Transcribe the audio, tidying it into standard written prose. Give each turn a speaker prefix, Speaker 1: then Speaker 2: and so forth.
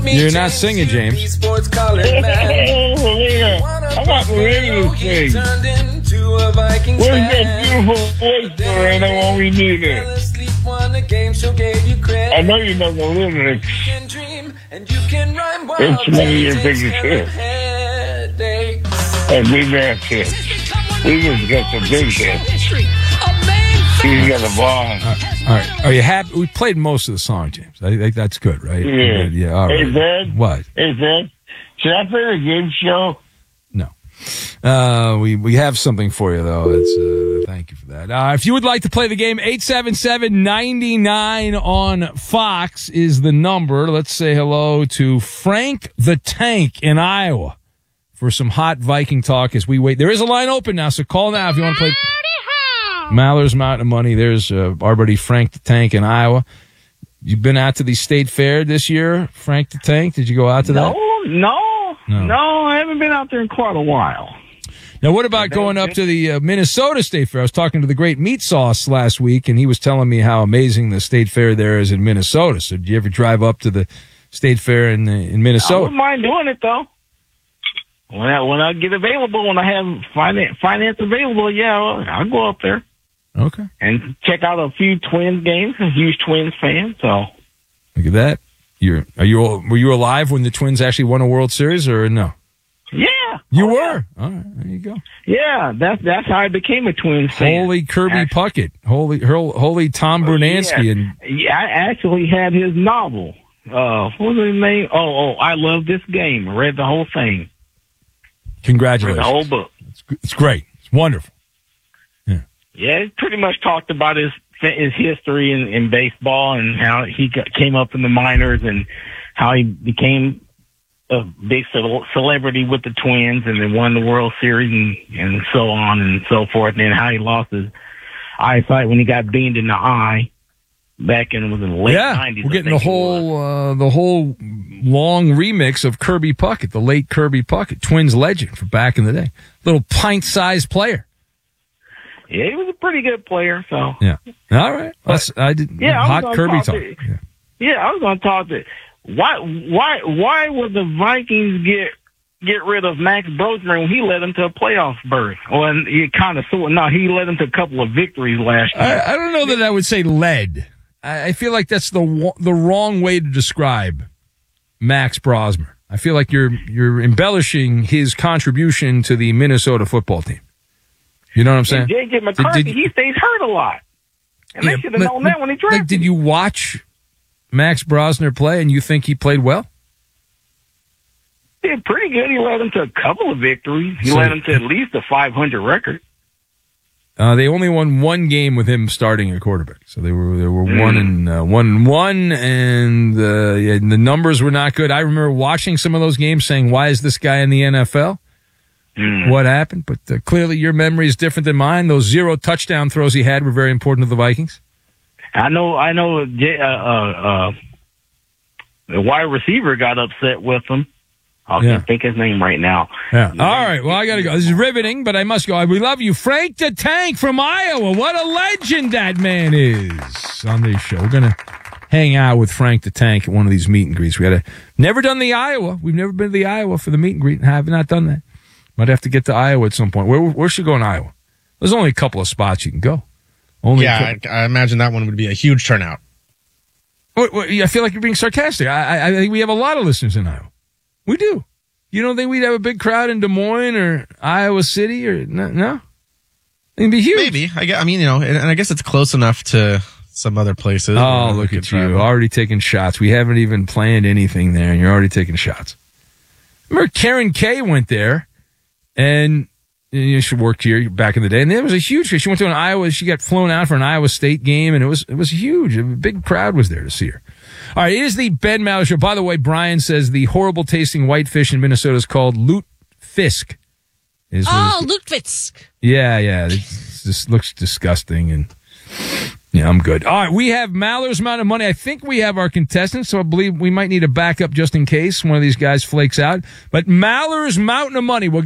Speaker 1: You're not singing, James.
Speaker 2: I got the radio to sing. Where's that beautiful voice, Miranda, when we need it? I know you know the lyrics. It's one of your biggest hits. And we match hits. We just got the big hits. You got a bomb.
Speaker 1: All right. Are you happy? We played most of the song, James. I think that's good, right?
Speaker 2: Yeah.
Speaker 1: Yeah. All right.
Speaker 2: Hey, Ben.
Speaker 1: What?
Speaker 2: Hey, Ben. Should I play the game show?
Speaker 1: No. We have something for you, though. It's, thank you for that. If you would like to play the game, 877-99 on Fox is the number. Let's say hello to Frank the Tank in Iowa for some hot Viking talk as we wait. There is a line open now, so call now if you want to play Maller's Mountain of Money. There's our buddy Frank the Tank in Iowa. You've been out to the state fair this year, Frank the Tank? Did you go out to that?
Speaker 3: No, I haven't been out there in quite a while.
Speaker 1: Now, what about going up to the Minnesota State Fair? I was talking to the great Meat Sauce last week, and he was telling me how amazing the state fair there is in Minnesota. So, did you ever drive up to the state fair in Minnesota?
Speaker 3: I wouldn't mind doing it, though. When I get available, when I have finance available, yeah, I'll go up there.
Speaker 1: Okay.
Speaker 3: And check out a few Twins games. I'm a huge Twins fan, so.
Speaker 1: Look at that. Were you alive when the Twins actually won a World Series, or no?
Speaker 3: Yeah.
Speaker 1: You were? All right, there you go.
Speaker 3: Yeah, that's how I became a Twins fan.
Speaker 1: Holy Kirby Puckett. Holy Tom Brunansky.
Speaker 3: Yeah.
Speaker 1: And
Speaker 3: I actually had his novel. What was his name? Oh, I Love This Game. I read the whole thing.
Speaker 1: Congratulations.
Speaker 3: Read the whole book.
Speaker 1: It's great. It's wonderful.
Speaker 3: Yeah, it pretty much talked about his history in baseball and how he came up in the minors and how he became a big celebrity with the Twins and then won the World Series and so on and so forth. And then how he lost his eyesight when he got beamed in the eye back in the late 90s.
Speaker 1: We're getting the whole long remix of Kirby Puckett, the late Kirby Puckett, Twins legend from back in the day. Little pint-sized player.
Speaker 3: Yeah, he was a pretty good player. So
Speaker 1: yeah, all right. Hot Kirby talk.
Speaker 3: I was going to talk to why would the Vikings get rid of Max Brosmer when he led them to a playoff berth? Well, he led them to a couple of victories last year.
Speaker 1: I don't know that I would say led. I feel like that's the wrong way to describe Max Brosmer. I feel like you're embellishing his contribution to the Minnesota football team. You know what I'm saying?
Speaker 3: And J.J. McCarthy, he stays hurt a lot. And they should have known that when he drafted.
Speaker 1: Did you watch Max Brosmer play and you think he played well?
Speaker 3: He did pretty good. He led them to a couple of victories. He led them to at least a 500 record.
Speaker 1: They only won one game with him starting at quarterback. So they were 1-1, and the numbers were not good. I remember watching some of those games saying, why is this guy in the NFL? What happened? But clearly your memory is different than mine. Those 0 touchdown throws he had were very important to the Vikings.
Speaker 3: I know. The wide receiver got upset with him. I can't think his name right now.
Speaker 1: Yeah. All right. Well, I got to go. This is riveting, but I must go. We love you. Frank the Tank from Iowa. What a legend that man is on this show. We're going to hang out with Frank the Tank at one of these meet and greets. Never done the Iowa. We've never been to the Iowa for the meet and greet. Have not done that. Might have to get to Iowa at some point. Where should go in Iowa? There's only a couple of spots you can go.
Speaker 4: I imagine that one would be a huge turnout.
Speaker 1: I feel like you're being sarcastic. I think we have a lot of listeners in Iowa. We do. You don't think we'd have a big crowd in Des Moines or Iowa City or no? It'd be huge.
Speaker 4: Maybe. And I guess it's close enough to some other places.
Speaker 1: Oh, look at you. Already taking shots. We haven't even planned anything there, and you're already taking shots. Remember Karen Kay went there, and she worked here back in the day, and it was a huge. She went to an Iowa. She got flown out for an Iowa State game, and it was huge. A big crowd was there to see her. All right, it is the Ben Maller Show. By the way, Brian says the horrible tasting whitefish in Minnesota is called lutefisk.
Speaker 5: Lutefisk.
Speaker 1: Yeah. This looks disgusting, and yeah, I'm good. All right, we have Maller's Mountain of Money. I think we have our contestants, so I believe we might need a backup just in case one of these guys flakes out. But Maller's Mountain of Money will